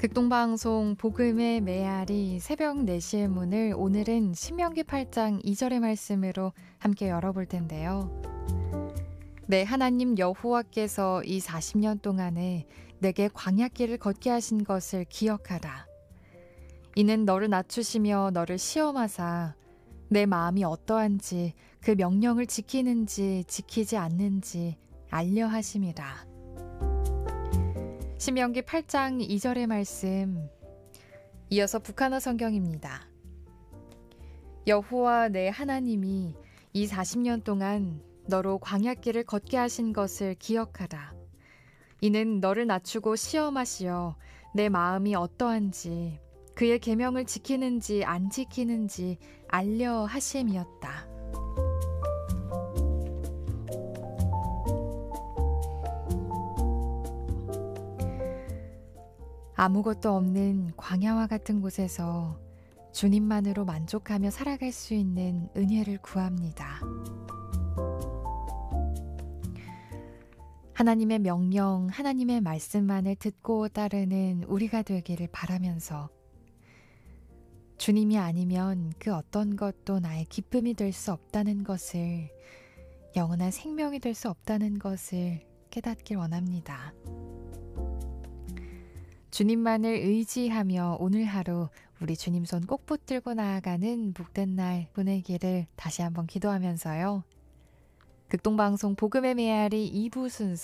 극동방송 복음의 메아리 새벽 4시의 문을 오늘은 신명기 8장 2절의 말씀으로 함께 열어볼 텐데요. 네, 하나님 여호와께서 이 40년 동안에 내게 광야길을 걷게 하신 것을 기억하라. 이는 너를 낮추시며 너를 시험하사 내 마음이 어떠한지 그 명령을 지키는지 지키지 않는지 알려 하심이라. 신명기 8장 2절의 말씀, 이어서 북한어 성경입니다. 여호와 내 하나님이 이 40년 동안 너로 광야길을 걷게 하신 것을 기억하라. 이는 너를 낮추고 시험하시어 내 마음이 어떠한지 그의 계명을 지키는지 안 지키는지 알려 하심이었다. 아무것도 없는 광야와 같은 곳에서 주님만으로 만족하며 살아갈 수 있는 은혜를 구합니다. 하나님의 명령, 하나님의 말씀만을 듣고 따르는 우리가 되기를 바라면서 주님이 아니면 그 어떤 것도 나의 기쁨이 될 수 없다는 것을, 영원한 생명이 될 수 없다는 것을 깨닫길 원합니다. 주님만을 의지하며 오늘 하루 우리 주님 손 꼭 붙들고 나아가는 복된 날 보내기를 다시 한번 기도하면서요. 극동방송 복음의 메아리 2부 순서